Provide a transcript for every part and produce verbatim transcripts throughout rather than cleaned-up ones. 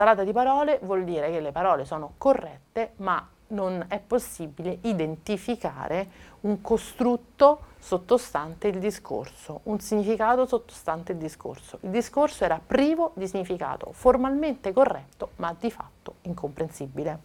Insalata di parole vuol dire che le parole sono corrette, ma non è possibile identificare un costrutto sottostante il discorso, un significato sottostante il discorso. Il discorso era privo di significato, formalmente corretto, ma di fatto incomprensibile.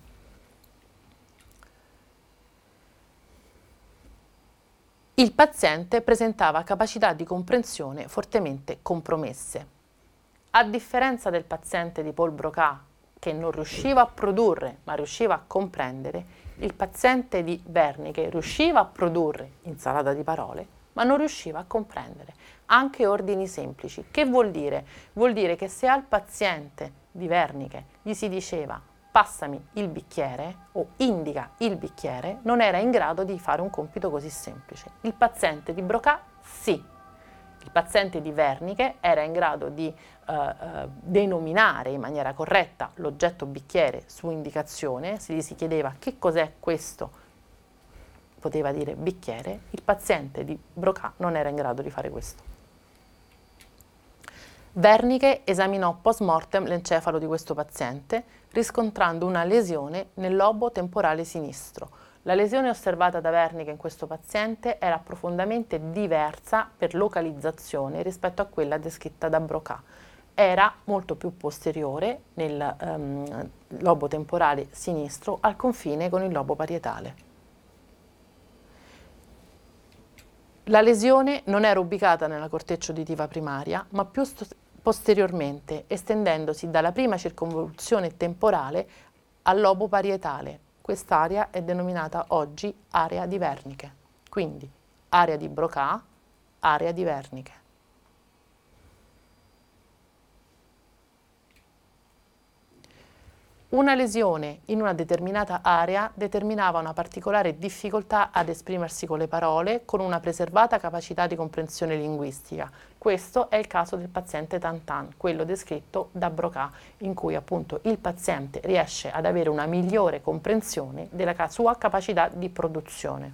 Il paziente presentava capacità di comprensione fortemente compromesse. A differenza del paziente di Paul Broca, che non riusciva a produrre ma riusciva a comprendere, il paziente di Wernicke riusciva a produrre insalata di parole ma non riusciva a comprendere anche ordini semplici. Che vuol dire? Vuol dire che se al paziente di Wernicke gli si diceva passami il bicchiere o indica il bicchiere, non era in grado di fare un compito così semplice. Il paziente di Broca sì. Il paziente di Wernicke era in grado di uh, uh, denominare in maniera corretta l'oggetto bicchiere su indicazione. Se gli si chiedeva che cos'è questo, poteva dire bicchiere. Il paziente di Broca non era in grado di fare questo. Wernicke esaminò post mortem l'encefalo di questo paziente, riscontrando una lesione nel lobo temporale sinistro. La lesione osservata da Wernicke in questo paziente era profondamente diversa per localizzazione rispetto a quella descritta da Broca. Era molto più posteriore nel um, lobo temporale sinistro al confine con il lobo parietale. La lesione non era ubicata nella corteccia uditiva primaria, ma più posteriormente, estendendosi dalla prima circonvoluzione temporale al lobo parietale. Quest'area è denominata oggi area di Wernicke, quindi area di Broca, area di Wernicke. Una lesione in una determinata area determinava una particolare difficoltà ad esprimersi con le parole con una preservata capacità di comprensione linguistica. Questo è il caso del paziente Tantan, quello descritto da Broca, in cui appunto il paziente riesce ad avere una migliore comprensione della sua capacità di produzione.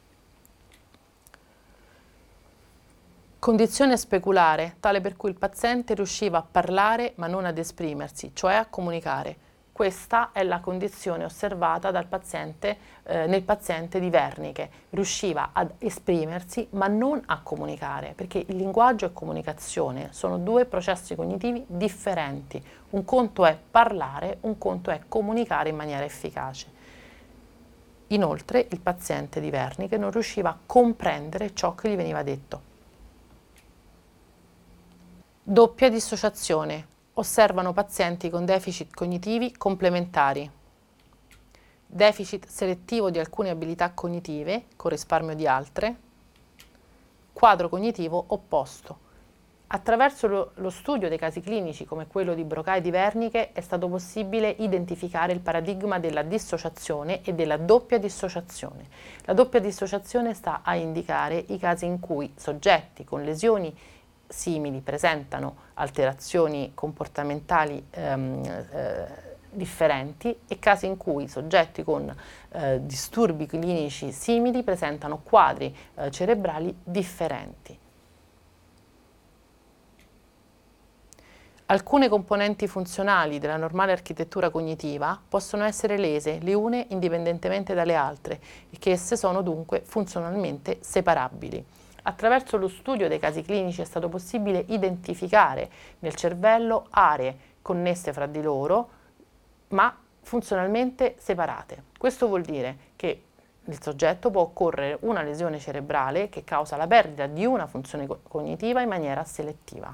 Condizione speculare, tale per cui il paziente riusciva a parlare ma non ad esprimersi, cioè a comunicare. Questa è la condizione osservata dal paziente, eh, nel paziente di Wernicke. Riusciva ad esprimersi ma non a comunicare, perché il linguaggio e comunicazione sono due processi cognitivi differenti. Un conto è parlare, un conto è comunicare in maniera efficace. Inoltre il paziente di Wernicke non riusciva a comprendere ciò che gli veniva detto. Doppia dissociazione. Osservano pazienti con deficit cognitivi complementari, deficit selettivo di alcune abilità cognitive con risparmio di altre, quadro cognitivo opposto. Attraverso lo, lo studio dei casi clinici come quello di Broca e di Wernicke è stato possibile identificare il paradigma della dissociazione e della doppia dissociazione. La doppia dissociazione sta a indicare i casi in cui soggetti con lesioni simili presentano alterazioni comportamentali ehm, eh, differenti e casi in cui soggetti con eh, disturbi clinici simili presentano quadri eh, cerebrali differenti. Alcune componenti funzionali della normale architettura cognitiva possono essere lese le une indipendentemente dalle altre e che esse sono dunque funzionalmente separabili. Attraverso lo studio dei casi clinici è stato possibile identificare nel cervello aree connesse fra di loro, ma funzionalmente separate. Questo vuol dire che nel soggetto può occorrere una lesione cerebrale che causa la perdita di una funzione cognitiva in maniera selettiva.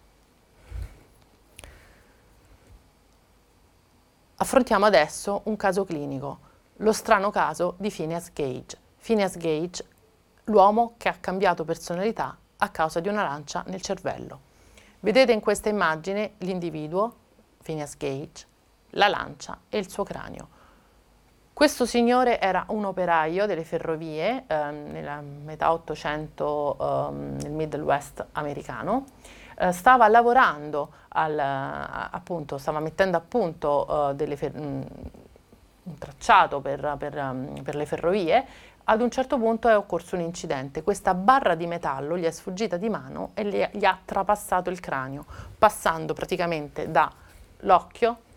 Affrontiamo adesso un caso clinico, lo strano caso di Phineas Gage. Phineas Gage, l'uomo che ha cambiato personalità a causa di una lancia nel cervello. Vedete in questa immagine l'individuo, Phineas Gage, la lancia e il suo cranio. Questo signore era un operaio delle ferrovie eh, nella metà Ottocento eh, nel Middle West americano. Eh, stava lavorando, al, appunto, stava mettendo a punto eh, delle fer- un tracciato per, per, per le ferrovie. Ad un certo punto è occorso un incidente, questa barra di metallo gli è sfuggita di mano e gli ha trapassato il cranio, passando praticamente dall'occhio